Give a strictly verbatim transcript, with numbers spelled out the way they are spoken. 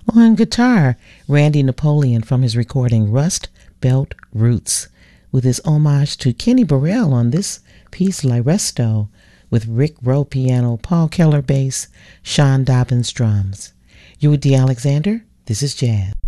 On guitar, Randy Napoleon from his recording Rust Belt Roots, with his homage to Kenny Burrell on this piece La Resto, with Rick Rowe piano, Paul Keller bass, Sean Dobbins drums. You're with D. Alexander. This is Jazz.